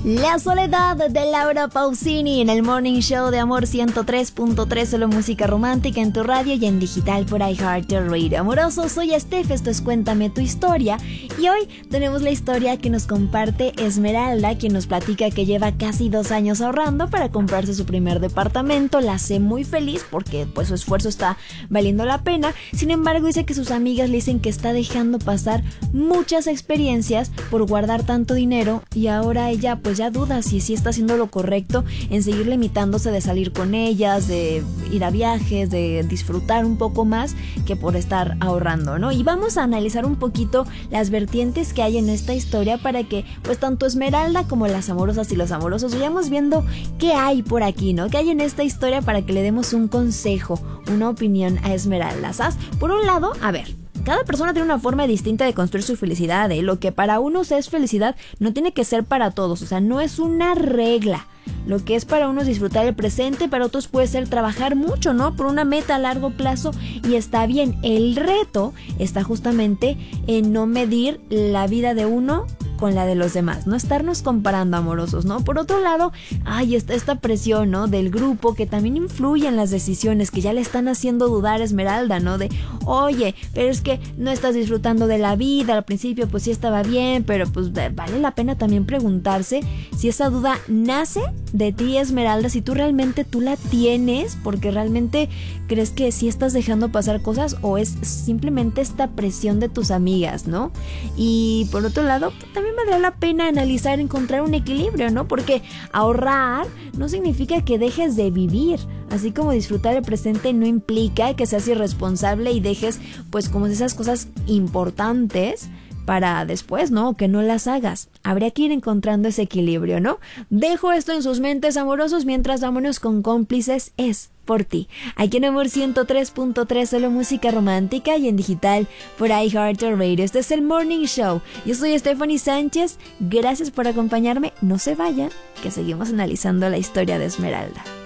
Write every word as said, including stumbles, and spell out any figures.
La soledad de Laura Pausini en el Morning Show de Amor ciento tres punto tres, solo música romántica en tu radio y en digital por iHeartRadio. Amoroso, soy Steph, esto es Cuéntame tu historia y hoy tenemos la historia que nos comparte Esmeralda, quien nos platica que lleva casi dos años ahorrando para comprarse su primer departamento. La hace muy feliz porque pues su esfuerzo está valiendo la pena. Sin embargo, dice que sus amigas le dicen que está dejando pasar muchas experiencias por guardar tanto dinero y ahora ella pues ya duda si sí está haciendo lo correcto en seguir limitándose de salir con ellas, de ir a viajes, de disfrutar un poco más que por estar ahorrando, ¿no? Y vamos a analizar un poquito las vertientes que hay en esta historia para que pues tanto Esmeralda como las amorosas y los amorosos vayamos viendo qué hay por aquí, ¿no? Qué hay en esta historia para que le demos un consejo, una opinión a Esmeralda, ¿sabes? Por un lado, a ver, cada persona tiene una forma distinta de construir su felicidad, ¿eh? Lo que para unos es felicidad no tiene que ser para todos, o sea, no es una regla. Lo que es para unos disfrutar el presente, para otros puede ser trabajar mucho, ¿no? Por una meta a largo plazo y está bien. El reto está justamente en no medir la vida de uno con la de los demás, no estarnos comparando, amorosos, ¿no? Por otro lado, ay, está esta presión, ¿no? Del grupo que también influye en las decisiones, que ya le están haciendo dudar a Esmeralda, ¿no? De, oye, pero es que no estás disfrutando de la vida, al principio pues sí estaba bien, pero pues vale la pena también preguntarse si esa duda nace de ti, Esmeralda, si tú realmente tú la tienes, porque realmente crees que sí estás dejando pasar cosas o es simplemente esta presión de tus amigas, ¿no? Y por otro lado, también valdrá la pena analizar, encontrar un equilibrio, ¿no? Porque ahorrar no significa que dejes de vivir, así como disfrutar el presente no implica que seas irresponsable y dejes pues como esas cosas importantes para después, ¿no? Que no las hagas. Habría que ir encontrando ese equilibrio, ¿no? Dejo esto en sus mentes, amorosos, mientras vámonos con Cómplices es por ti. Aquí en Amor ciento tres punto tres, solo música romántica y en digital por iHeartRadio. Este es el Morning Show. Yo soy Stephanie Sánchez. Gracias por acompañarme. No se vayan, que seguimos analizando la historia de Esmeralda.